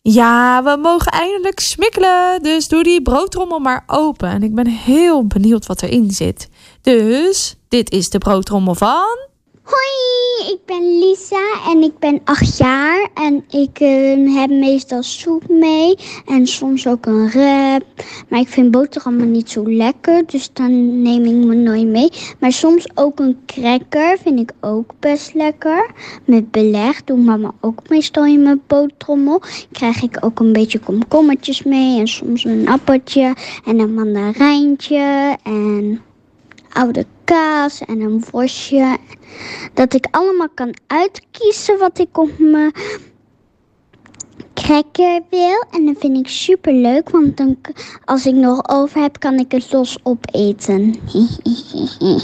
Ja, we mogen eindelijk smikkelen. Dus doe die broodtrommel maar open. En ik ben heel benieuwd wat erin zit. Dus, dit is de broodtrommel van... Hoi, ik ben Lisa en ik ben 8 jaar en ik heb meestal soep mee en soms ook een wrap. Maar ik vind boterhammen niet zo lekker, dus dan neem ik me nooit mee. Maar soms ook een cracker vind ik ook best lekker. Met beleg doet mama ook meestal in mijn boterhammel. Krijg ik ook een beetje komkommertjes mee en soms een appeltje en een mandarijntje en oude kaas en een worstje. Dat ik allemaal kan uitkiezen wat ik op mijn cracker wil. En dat vind ik super leuk, want dan, als ik nog over heb, kan ik het los opeten.